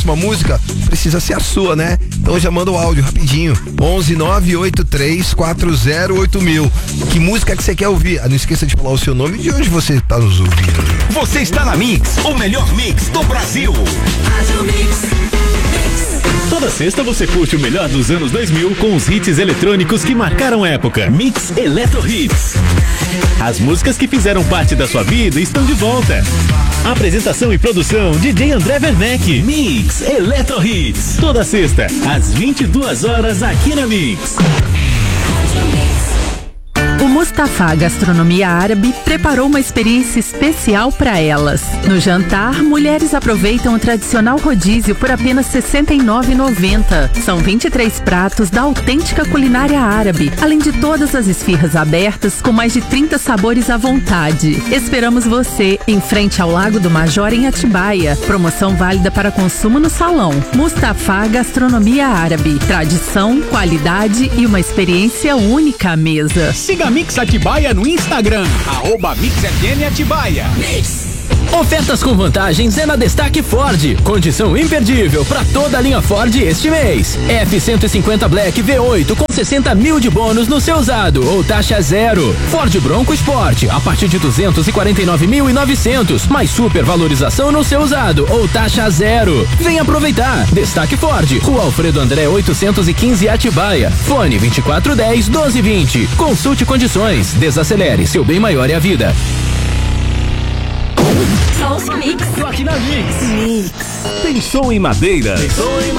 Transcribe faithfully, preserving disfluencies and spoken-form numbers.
Uma música precisa ser a sua, né? Então já manda o áudio rapidinho. onze nove oito três quatro zero oito mil. Que música que você quer ouvir? Ah, não esqueça de falar o seu nome e de onde você está nos ouvindo. Você está na Mix, o melhor mix do Brasil. Toda sexta você curte o melhor dos anos dois mil com os hits eletrônicos que marcaram época. Mix Eletro Hits. As músicas que fizeram parte da sua vida estão de volta. Apresentação e produção D J André Werneck. Mix Eletro Hits. Toda sexta, às vinte e duas horas, aqui na Mix. O Mustafa Gastronomia Árabe preparou uma experiência especial para elas. No jantar, mulheres aproveitam o tradicional rodízio por apenas sessenta e nove reais e noventa centavos. São vinte e três pratos da autêntica culinária árabe, além de todas as esfirras abertas com mais de trinta sabores à vontade. Esperamos você em frente ao Lago do Major, em Atibaia. Promoção válida para consumo no salão. Mustafa Gastronomia Árabe. Tradição, qualidade e uma experiência única à mesa. Siga Mix Atibaia no Instagram, arroba Mix F M Atibaia. Mix. Ofertas com vantagens é na Destaque Ford. Condição imperdível para toda a linha Ford este mês. F cento e cinquenta Black V oito com sessenta mil de bônus no seu usado ou taxa zero. Ford Bronco Sport a partir de duzentos e quarenta e nove mil e novecentos, mais super valorização no seu usado ou taxa zero. Vem aproveitar. Destaque Ford, Rua Alfredo André oitocentos e quinze Atibaia. Fone vinte e quatro dez, doze vinte. Consulte condições. Desacelere, seu bem maior é a vida. Ouça Mix. Tô aqui na Mix. Mix. Pensou em madeira? Pensou em madeira.